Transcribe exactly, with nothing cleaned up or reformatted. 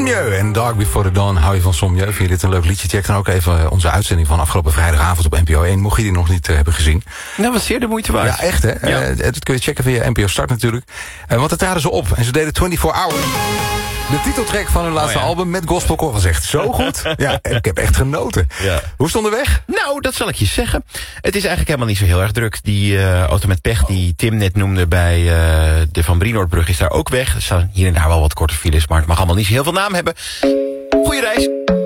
Sommieu en Dark Before the Dawn. Hou je van Sommieu? Vind je dit een leuk liedje? Check dan ook even onze uitzending van afgelopen vrijdagavond op N P O één. Mocht je die nog niet uh, hebben gezien. Nou, wat zeer de moeite waard. Ja, echt hè? Ja. Uh, dat kun je checken via N P O Start natuurlijk. Uh, want dat traden ze op en ze deden vierentwintig hours. De titeltrack van hun laatste oh, ja. album met gospelkoor was echt zo goed. Ja, ik heb echt genoten. Ja. Hoe is het onderweg? Nou, dat zal ik je zeggen. Het is eigenlijk helemaal niet zo heel erg druk. Die uh, auto met pech die Tim net noemde bij uh, de Van Brienoordbrug is daar ook weg. Er staan hier en daar wel wat korte files, maar het mag allemaal niet zo heel veel naam hebben. Goeie reis.